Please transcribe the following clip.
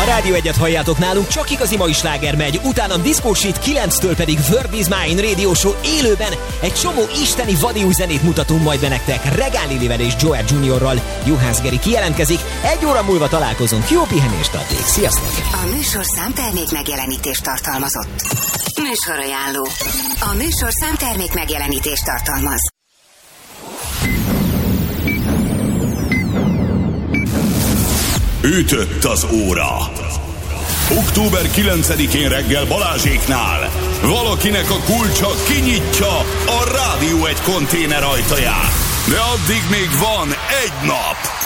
Rádió Egyet halljátok, nálunk csak igazi mai sláger megy, utánam Disco Shit, 9-től pedig Word Is Mine Radio Show élőben. Egy csomó isteni vadi új zenét mutatunk majd be nektek. Regál Lilivel és Joel Juniorral. Juhász Geri kijelentkezik, 1 óra múlva találkozunk. Jó pihenést addig. Sziasztok! A műsorszám termék megjelenítést tartalmazott. Műsorajánló. A műsorszám termék megjelenítést tartalmaz. Ütött az óra. Október 9-én reggel Balázséknál valakinek a kulcsa kinyitja a Rádió Egy konténer ajtaját. De addig még van egy nap.